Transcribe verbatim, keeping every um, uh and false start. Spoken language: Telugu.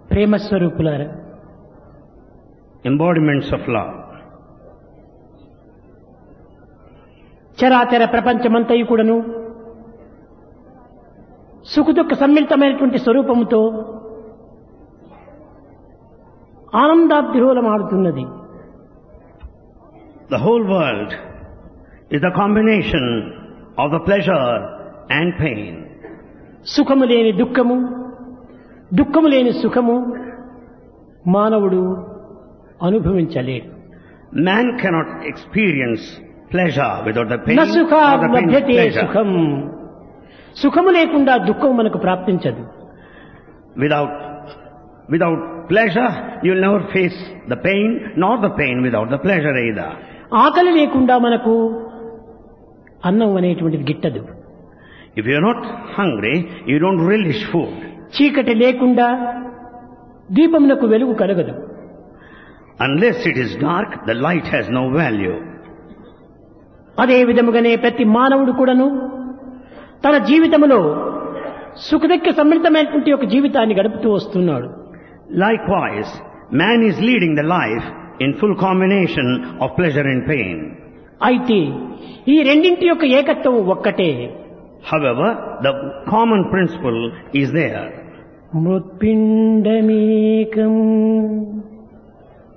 ప్రేమ స్వరూపులారా, embodiments of love. చరాచర ప్రపంచమంతయు కూడాను సుఖదుఖ సమ్మిళితమైనటువంటి స్వరూపముతో ఆనందాద్రోలమాడుతున్నది. The whole world is a combination of the pleasure and pain. సుఖము లేని దుఃఖము, దుఃఖము లేని సుఖము మానవుడు అనుభవించలేడు. Man cannot experience pleasure without the pain, న or సుఖాద్ the pain with లభ్యతే pleasure. సుఖం. సుఖము లేకుండా దుఃఖం మనకు ప్రాప్తించదు. Without, without pleasure, you will never face the pain, nor the pain without the pleasure either. ఆకలి లేకుండా మనకు అన్నం అనేటువంటిది గిట్టదు. If you are not hungry, you don't relish food. చీకటి లేకుండా దీపమునకు వెలుగు కలగదు. Unless it is dark, the light has no value. అదే విధముగానే ప్రతి మానవుడు కూడాను తన జీవితంలో సుఖదుఖ సమ్మిళితమైనటువంటి ఒక జీవితాన్ని గడుపుతూ వస్తున్నాడు. Likewise, man is leading the life in full combination of pleasure and pain. అయితే ఈ రెండింటి యొక్క ఏకత్వం ఒక్కటే. However, the common principle is there. మృత్పిండమేకం